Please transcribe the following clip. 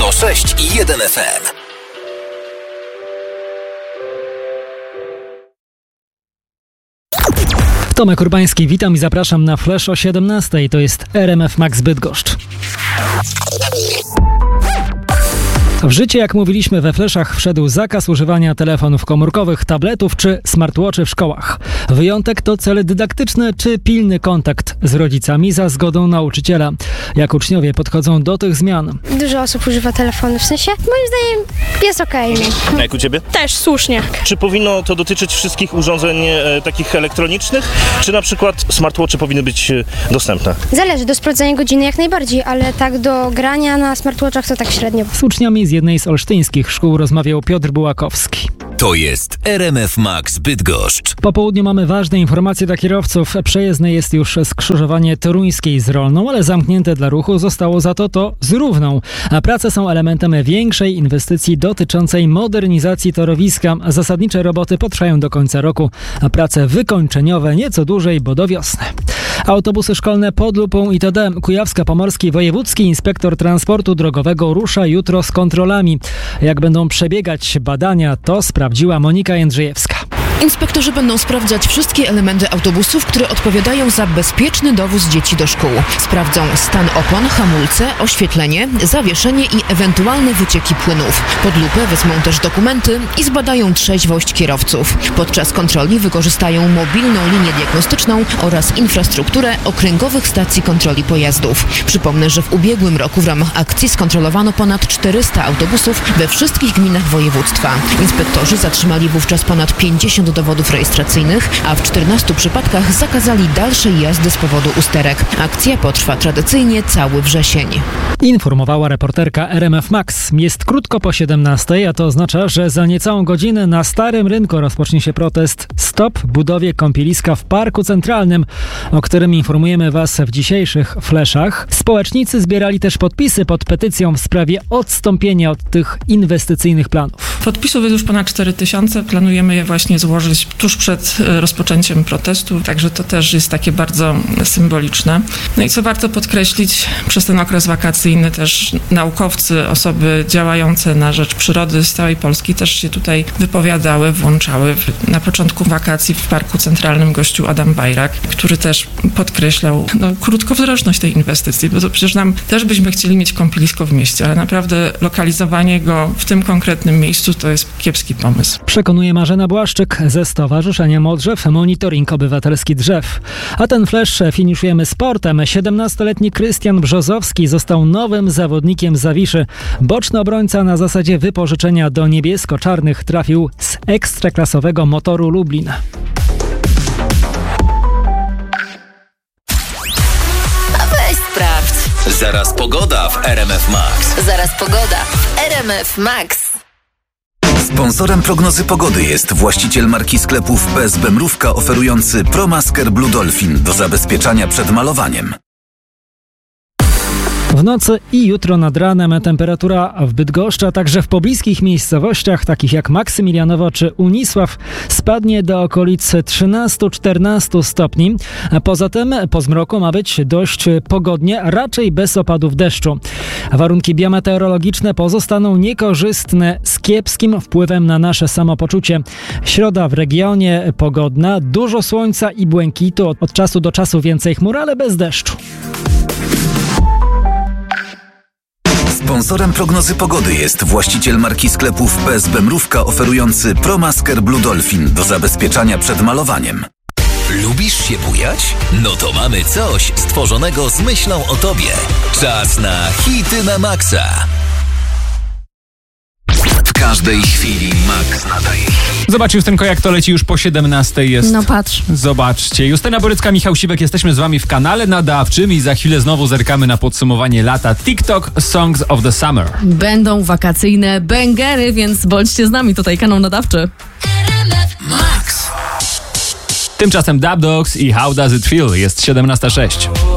106,1 FM. Tomek Urbański, witam i zapraszam na Flash o 17:00. To jest RMF Max Bydgoszcz. W życie, jak mówiliśmy we Flashach, wszedł zakaz używania telefonów komórkowych, tabletów czy smartwatchy w szkołach. Wyjątek to cel dydaktyczny czy pilny kontakt z rodzicami za zgodą nauczyciela. Jak uczniowie podchodzą do tych zmian? Dużo osób używa telefonu, w sensie moim zdaniem jest okej. A jak u Ciebie? Też słusznie. Czy powinno to dotyczyć wszystkich urządzeń takich elektronicznych, czy na przykład smartwatchy powinny być dostępne? Zależy, do sprawdzania godziny jak najbardziej, ale tak do grania na smartwatchach to tak średnio. Z uczniami z jednej z olsztyńskich szkół rozmawiał Piotr Bułakowski. To jest RMF Max Bydgoszcz. Po południu mamy ważne informacje dla kierowców. Przejezdne jest już skrzyżowanie Toruńskiej z Rolną, ale zamknięte dla ruchu zostało za to z Równą. A prace są elementem większej inwestycji dotyczącej modernizacji torowiska. Zasadnicze roboty potrwają do końca roku, a prace wykończeniowe nieco dłużej, bo do wiosny. Autobusy szkolne pod lupą itd. Kujawsko-Pomorski Wojewódzki Inspektor Transportu Drogowego rusza jutro z kontrolami. Jak będą przebiegać badania, to sprawdziła Monika Jędrzejewska. Inspektorzy będą sprawdzać wszystkie elementy autobusów, które odpowiadają za bezpieczny dowóz dzieci do szkół. Sprawdzą stan opon, hamulce, oświetlenie, zawieszenie i ewentualne wycieki płynów. Pod lupę wezmą też dokumenty i zbadają trzeźwość kierowców. Podczas kontroli wykorzystają mobilną linię diagnostyczną oraz infrastrukturę okręgowych stacji kontroli pojazdów. Przypomnę, że w ubiegłym roku w ramach akcji skontrolowano ponad 400 autobusów we wszystkich gminach województwa. Inspektorzy zatrzymali wówczas ponad 50 dowodów rejestracyjnych, a w 14 przypadkach zakazali dalszej jazdy z powodu usterek. Akcja potrwa tradycyjnie cały wrzesień. Informowała reporterka RMF Max. Jest krótko po 17:00, a to oznacza, że za niecałą godzinę na Starym Rynku rozpocznie się protest Stop budowie kąpieliska w Parku Centralnym, o którym informujemy Was w dzisiejszych flashach. Społecznicy zbierali też podpisy pod petycją w sprawie odstąpienia od tych inwestycyjnych planów. Podpisów jest już ponad 4000. Planujemy je właśnie złożyć tuż przed rozpoczęciem protestu, także to też jest takie bardzo symboliczne. No i co warto podkreślić, przez ten okres wakacyjny też naukowcy, osoby działające na rzecz przyrody z całej Polski też się tutaj wypowiadały, włączały. Na początku wakacji w Parku Centralnym gościł Adam Bajrak, który też podkreślał krótkowzroczność tej inwestycji, bo to przecież nam też byśmy chcieli mieć kąpielisko w mieście, ale naprawdę lokalizowanie go w tym konkretnym miejscu to jest kiepski pomysł. Przekonuje Marzena Błaszczyk ze Stowarzyszenia Modrzew Monitoring Obywatelski Drzew. A ten flash finiszujemy sportem. 17-letni Krystian Brzozowski został nowym zawodnikiem Zawiszy. Boczny obrońca na zasadzie wypożyczenia do niebiesko-czarnych trafił z ekstraklasowego Motoru Lublin. Weź sprawdź. Zaraz pogoda w RMF Max. Zaraz pogoda w RMF Max. Sponsorem prognozy pogody jest właściciel marki sklepów PSB Mrówka oferujący ProMasker Blue Dolphin do zabezpieczania przed malowaniem. W nocy i jutro nad ranem temperatura w Bydgoszczy, a także w pobliskich miejscowościach, takich jak Maksymilianowo czy Unisław, spadnie do okolic 13-14 stopni. Poza tym po zmroku ma być dość pogodnie, raczej bez opadów deszczu. Warunki biometeorologiczne pozostaną niekorzystne z kiepskim wpływem na nasze samopoczucie. Środa w regionie pogodna, dużo słońca i błękitu, od czasu do czasu więcej chmur, ale bez deszczu. Sponsorem prognozy pogody jest właściciel marki sklepów PSB Mrówka oferujący ProMasker Blue Dolphin do zabezpieczania przed malowaniem. Lubisz się bujać? No to mamy coś stworzonego z myślą o tobie. Czas na hity na maksa. W każdej chwili Max nadaje. Zobacz, Justynko, jak to leci już po 17 jest. No patrz. Zobaczcie. Justyna Borycka, Michał Siwek, jesteśmy z wami w kanale nadawczym i za chwilę znowu zerkamy na podsumowanie lata TikTok Songs of the Summer. Będą wakacyjne bęgery, więc bądźcie z nami, tutaj kanał nadawczy. Max. Tymczasem Dub Dogs i How Does It Feel? Jest 17:06.